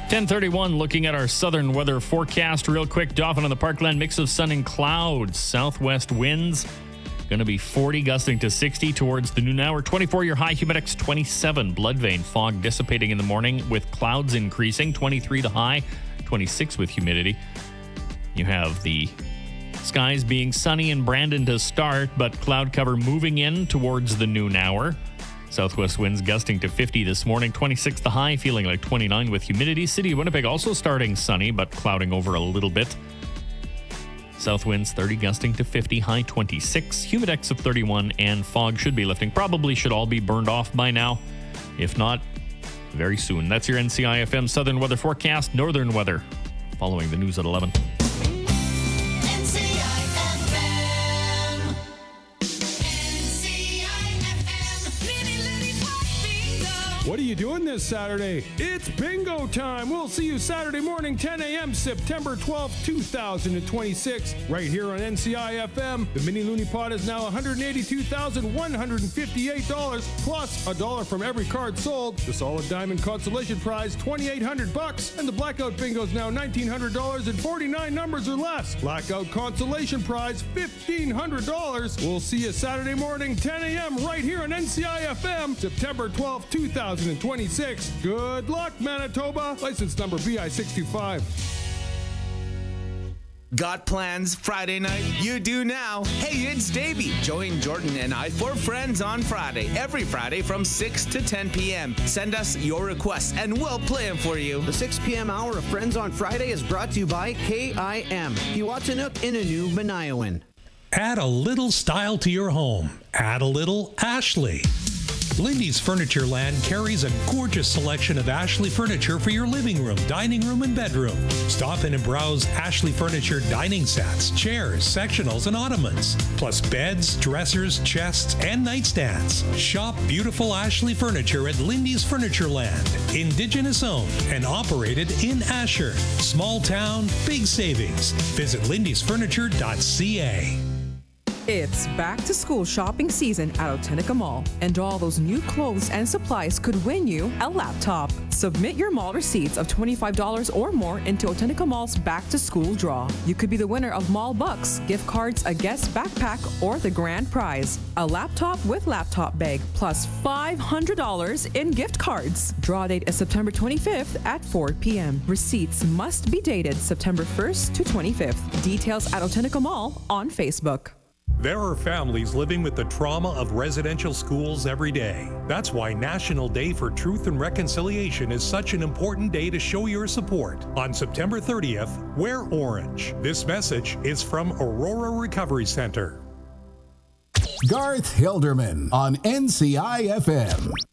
10:31, looking at our southern weather forecast real quick. Dauphin on the Parkland, mix of sun and clouds. Southwest winds going to be 40, gusting to 60 towards the noon hour. 24 your high, humidex 27. Blood vein fog dissipating in the morning with clouds increasing. 23 the high, 26 with humidity. You have the skies being sunny in Brandon to start, but cloud cover moving in towards the noon hour. Southwest winds gusting to 50 this morning. 26 the high, feeling like 29 with humidity. City of Winnipeg also starting sunny, but clouding over a little bit. South winds 30, gusting to 50, high 26. Humidex of 31, and fog should be lifting. Probably should all be burned off by now. If not, very soon. That's your NCIFM Southern Weather Forecast. Northern weather following the news at 11. What are you doing this Saturday? It's bingo time. We'll see you Saturday morning, 10 a.m., September 12th, 2026, right here on NCI-FM. The Mini Looney Pot is now $182,158, plus $1 from every card sold. The Solid Diamond Consolation Prize, $2,800, and the Blackout Bingo is now $1,900 and 49 numbers or less. Blackout Consolation Prize, $1,500. We'll see you Saturday morning, 10 a.m., right here on NCI-FM, September 12th, 2026. Good luck, Manitoba. License number BI625. Got plans Friday night? You do now. Hey, it's Davey. Join Jordan and I for Friends on Friday. Every Friday from 6 to 10 p.m. Send us your requests and we'll play them for you. The 6 p.m. hour of Friends on Friday is brought to you by KIM, Kiwatanuk Inanu Manayowan. Add a little style to your home. Add a little Ashley. Lindy's Furniture Land carries a gorgeous selection of Ashley furniture for your living room, dining room, and bedroom. Stop in and browse Ashley Furniture dining sets, chairs, sectionals, and ottomans, plus beds, dressers, chests, and nightstands. Shop beautiful Ashley furniture at Lindy's Furniture Land. Indigenous owned and operated in Asher. Small town, big savings. Visit lindysfurniture.ca. It's back to school shopping season at Otenica Mall, and all those new clothes and supplies could win you a laptop. Submit your mall receipts of $25 or more into Otenica Mall's back to school draw. You could be the winner of Mall Bucks, gift cards, a guest backpack, or the grand prize, a laptop with laptop bag, plus $500 in gift cards. Draw date is September 25th at 4 p.m. Receipts must be dated September 1st to 25th. Details at Otenica Mall on Facebook. There are families living with the trauma of residential schools every day. That's why National Day for Truth and Reconciliation is such an important day to show your support. On September 30th, wear orange. This message is from Aurora Recovery Center. Garth Hilderman on NCI-FM.